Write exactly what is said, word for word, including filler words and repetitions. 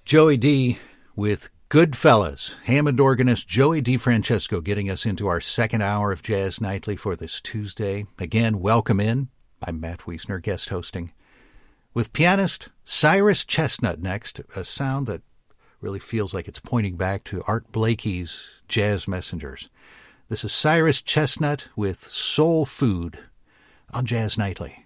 Joey D with Goodfellas. Hammond organist Joey DeFrancesco getting us into our second hour of Jazz Nightly for this Tuesday. Again, welcome in. I'm Matt Wiesner, guest hosting. With pianist Cyrus Chestnut next, a sound that really feels like it's pointing back to Art Blakey's Jazz Messengers. This is Cyrus Chestnut with Soul Food on Jazz Nightly.